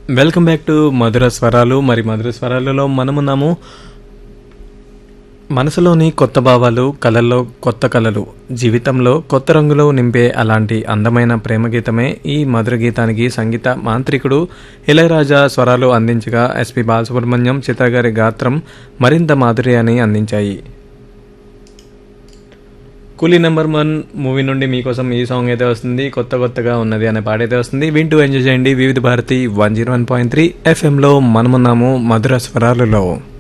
Welcome back to మధుర స్వరాలు. మరి మధుర స్వరాలలో మనమున్నాము. మనసులోని కొత్త భావాలు, కళల్లో కొత్త కళలు, జీవితంలో కొత్త రంగులు నింపే అలాంటి అందమైన ప్రేమ గీతమే ఈ మధుర గీతానికి సంగీత మాంత్రికుడు ఇళయరాజా స్వరాలు అందించగా ఎస్పి బాలసుబ్రహ్మణ్యం, చిత్ర గారి గాత్రం మరింత మాధుర్యాన్ని అందించాయి. కూలీ నెంబర్ 1 మూవీ నుండి మీకోసం ఈ సాంగ్ అయితే వస్తుంది. కొత్తగా ఉన్నది అనే పాట అయితే వస్తుంది. వింటూ ఎంజాయ్ చేయండి. వివిధ భారతి 101.3 FM లో మనమున్నాము మధుర స్వరాలలో.